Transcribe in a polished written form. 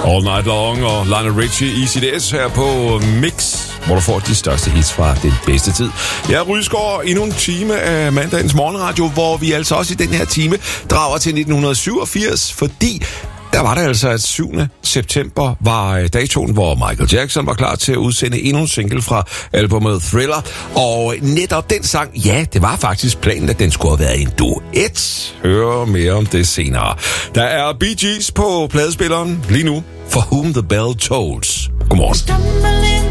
All Night Long og Lionel Richie, Easy S her på Mix, hvor du får de største hits fra den bedste tid. Jeg er Rydskov, endnu en time af mandagens morgenradio, hvor vi altså også i den her time drager til 1987, fordi der var det altså, at 7. september var datoen, hvor Michael Jackson var klar til at udsende endnu en single fra albumet Thriller. Og netop den sang, ja, det var faktisk planen, at den skulle have været en duet. Hør mere om det senere. Der er Bee Gees på pladespilleren lige nu, For Whom the Bell Tolls. Godmorgen.